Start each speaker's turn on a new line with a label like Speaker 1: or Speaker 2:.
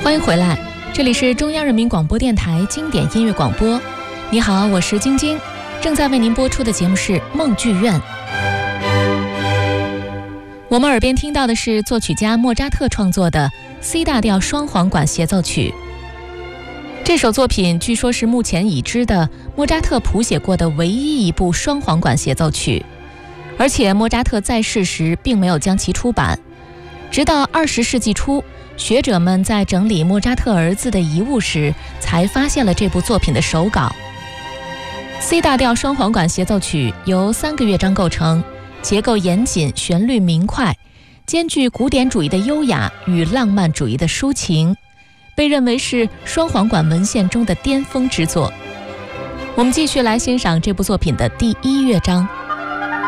Speaker 1: 欢迎回来，这里是中央人民广播电台经典音乐广播。你好，我是晶晶，正在为您播出的节目是《梦剧院》。我们耳边听到的是作曲家莫扎特创作的 C 大调双簧管协奏曲。这首作品据说是目前已知的莫扎特谱写过的唯一一部双簧管协奏曲，而且莫扎特在世时并没有将其出版，直到20世纪初，学者们在整理莫扎特儿子的遗物时，才发现了这部作品的手稿。C 大调双簧管协奏曲由3个乐章构成，结构严谨，旋律明快，兼具古典主义的优雅与浪漫主义的抒情，被认为是双簧管文献中的巅峰之作。我们继续来欣赏这部作品的第1乐章。